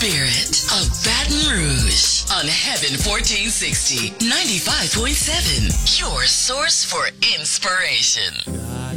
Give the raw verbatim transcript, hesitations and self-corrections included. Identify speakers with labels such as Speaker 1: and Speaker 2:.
Speaker 1: spirit of Baton Rouge on Heaven fourteen sixty, ninety-five point seven. Your source for inspiration.